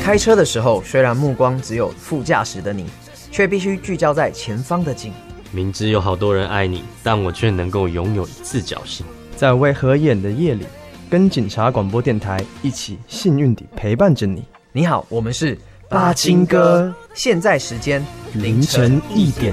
开车的时候，虽然目光只有副驾驶的你，却必须聚焦在前方的景。 明知有好多人爱你，但我却能够拥有自侥幸。 在未合眼的夜里，跟警察广播电台一起幸运地陪伴着你。 你好，我们是巴金哥， 现在时间凌晨1点。